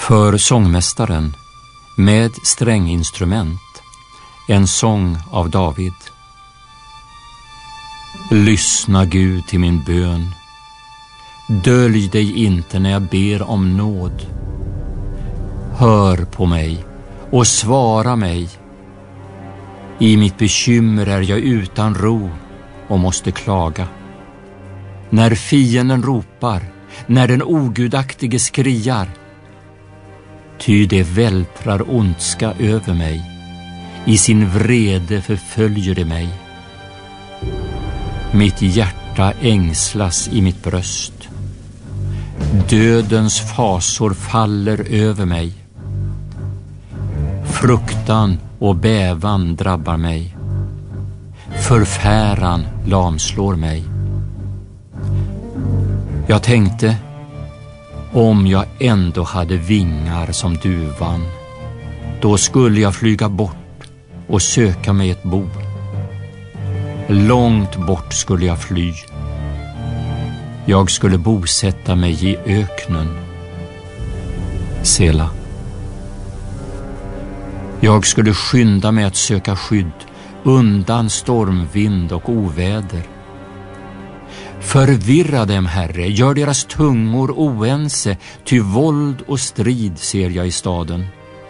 För sångmästaren med stränginstrument, en sång av David. Lyssna, Gud, till min bön. Dölj dig inte när jag ber om nåd. Hör på mig och svara mig. I mitt bekymmer är jag utan ro och måste klaga. När fienden ropar, när den ogudaktige skriar, ty det vältrar ondska över mig. I sin vrede förföljer det mig. Mitt hjärta ängslas i mitt bröst. Dödens fasor faller över mig. Fruktan och bävan drabbar mig. Förfäran lamslår mig. Jag tänkte, om jag ändå hade vingar som duvan, då skulle jag flyga bort och söka mig ett bo. Långt bort skulle jag fly. Jag skulle bosätta mig i öknen. Sela. Jag skulle skynda mig att söka skydd undan stormvind och oväder. Förvirra dem, Herre, gör deras tungor oense, ty våld och strid ser jag i staden.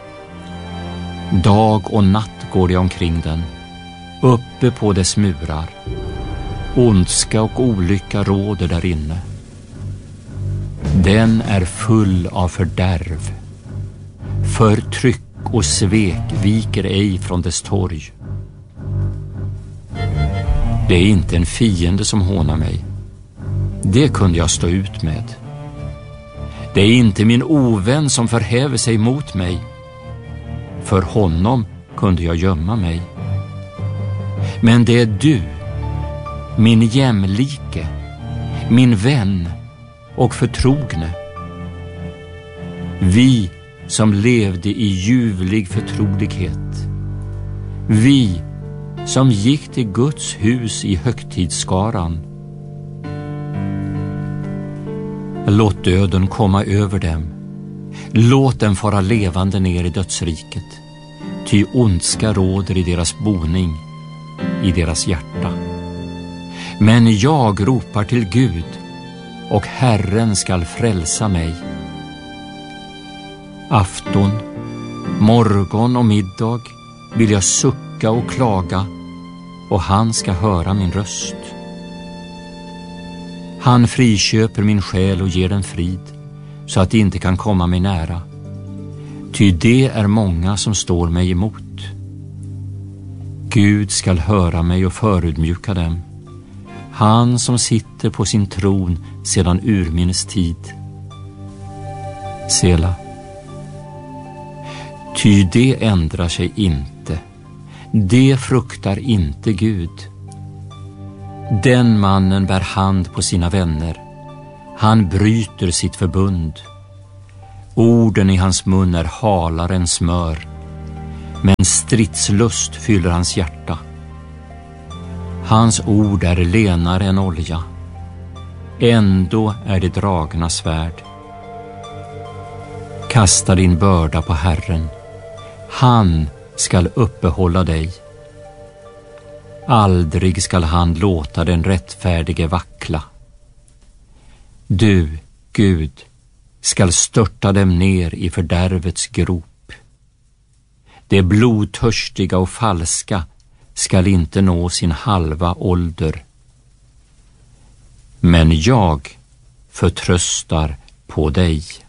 Dag och natt går jag omkring den, uppe på dess murar. Ondska och olycka råder där inne. Den är full av fördärv. Förtryck och svek viker ej från dess torg. Det är inte en fiende som hånar mig. Det kunde jag stå ut med. Det är inte min ovän som förhäver sig mot mig. För honom kunde jag gömma mig. Men det är du, min jämlike, min vän och förtrogne. Vi som levde i ljuvlig förtrolighet. Vi som gick till Guds hus i högtidsskaran. Låt döden komma över dem. Låt dem fara levande ner i dödsriket. Ty ondska råder i deras boning, i deras hjärta. Men jag ropar till Gud, och Herren skall frälsa mig. Afton, morgon och middag vill jag sucka och klaga, och han ska höra min röst. Han friköper min själ och ger den frid, så att det inte kan komma mig nära. Ty det är många som står mig emot. Gud skall höra mig och förödmjuka dem. Han som sitter på sin tron sedan urminnes tid. Sela. Ty det ändrar sig inte. Det fruktar inte Gud. Den mannen bär hand på sina vänner. Han bryter sitt förbund. Orden i hans mun är halare än smör, men stridslust fyller hans hjärta. Hans ord är lenare än olja. Ändå är det dragna svärd. Kasta din börda på Herren. Han skall uppehålla dig. Aldrig skall han låta den rättfärdige vackla. Du, Gud, skall störta dem ner i fördärvets grop. Det blodtörstiga och falska skall inte nå sin halva ålder. Men jag förtröstar på dig.